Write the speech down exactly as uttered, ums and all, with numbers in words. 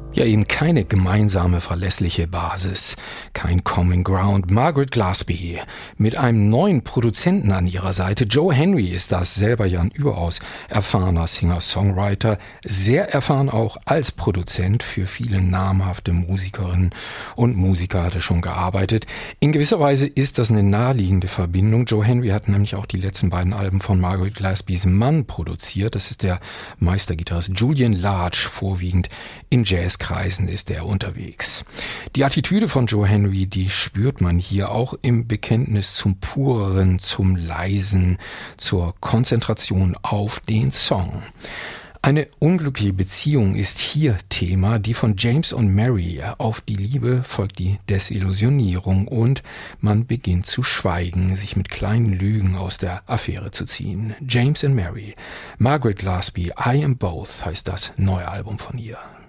Ja, eben keine gemeinsame, verlässliche Basis, kein Common Ground. Margaret Gillespie mit einem neuen Produzenten an ihrer Seite. Joe Henry ist das, selber ja ein überaus erfahrener Singer-Songwriter, sehr erfahren auch als Produzent für viele namhafte Musikerinnen und Musiker hat er schon gearbeitet. In gewisser Weise ist das eine naheliegende Verbindung. Joe Henry hat nämlich auch die letzten beiden Alben von Margaret Gillespies Mann produziert. Das ist der Meistergitarrist Julian Large, vorwiegend in Jazzkreisen ist er unterwegs. Die Attitüde von Joe Henry, die spürt man hier auch im Bekenntnis zum Pureren, zum Leisen, zur Konzentration auf den Song. Eine unglückliche Beziehung ist hier Thema, die von James und Mary. Auf die Liebe folgt die Desillusionierung und man beginnt zu schweigen, sich mit kleinen Lügen aus der Affäre zu ziehen. James and Mary, Margaret Gillespie, I Am Both heißt das neue Album von ihr.